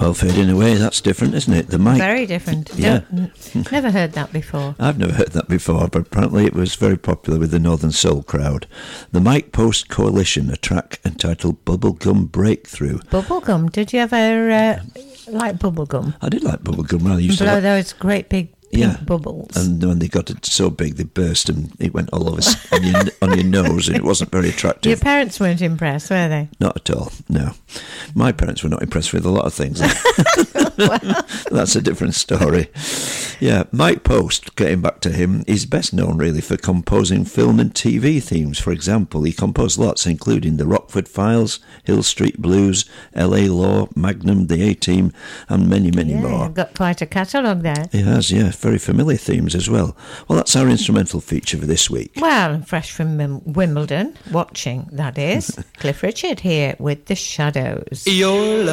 Well, Fading Away, that's different, isn't it? The Mike. Very different. Yeah. Never heard that before. I've never heard that before, but apparently it was very popular with the Northern Soul crowd. The Mike Post Coalition, a track entitled Bubblegum Breakthrough. Bubblegum. Did you ever like bubblegum? I did like bubblegum. Well, I used Blow to those great big pink bubbles. And when they got it so big, they burst and it went all over on your nose, and it wasn't very attractive. Your parents weren't impressed, were they? Not at all, no. My parents were not impressed with a lot of things. That's a different story. Yeah, Mike Post, getting back to him, is best known really for composing film and TV themes. For example, he composed lots, including The Rockford Files, Hill Street Blues, LA Law, Magnum, The A-Team, and many, many more. You've got quite a catalogue there. He has, yeah. Very familiar themes as well. Well, that's our instrumental feature for this week. Well, fresh from Wimbledon, watching, that is. Cliff Richard here with The Shadows. Your